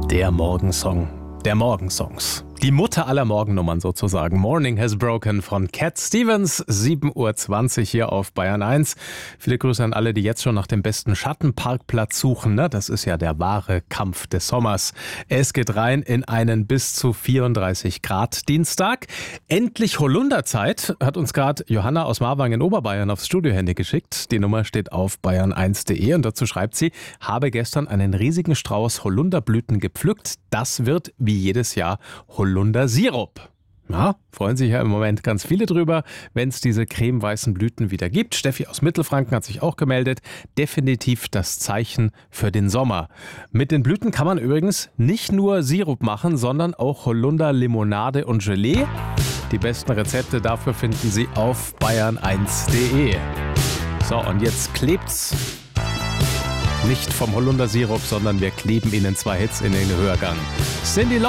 Der Morgensong der Morgensongs. Die Mutter aller Morgennummern sozusagen. Morning Has Broken von Cat Stevens, 7:20 Uhr hier auf Bayern 1. Viele Grüße an alle, die jetzt schon nach dem besten Schattenparkplatz suchen. Ne? Das ist ja der wahre Kampf des Sommers. Es geht rein in einen bis zu 34 Grad Dienstag. Endlich Holunderzeit, hat uns gerade Johanna aus Marwang in Oberbayern aufs Studiohandy geschickt. Die Nummer steht auf bayern1.de und dazu schreibt sie, habe gestern einen riesigen Strauß Holunderblüten gepflückt. Das wird wie jedes Jahr Holundersirup. Ja, freuen sich ja im Moment ganz viele drüber, wenn es diese cremeweißen Blüten wieder gibt. Steffi aus Mittelfranken hat sich auch gemeldet. Definitiv das Zeichen für den Sommer. Mit den Blüten kann man übrigens nicht nur Sirup machen, sondern auch Holunderlimonade und Gelee. Die besten Rezepte dafür finden Sie auf bayern1.de. So, und jetzt klebt's nicht vom Holundersirup, sondern wir kleben Ihnen 2 Hits in den Hörgang. Cyndi